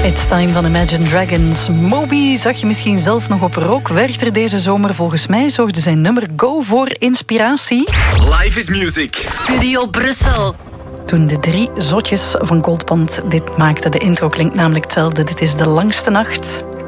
It's Time van Imagine Dragons. Moby zag je misschien zelf nog op Rock Werchter deze zomer. Volgens mij zorgde zijn nummer Go voor inspiratie. Life is Music. Studio Brussel. Toen de 3 zotjes van Goldband dit maakten, de intro klinkt namelijk hetzelfde. Dit is De Langste Nacht.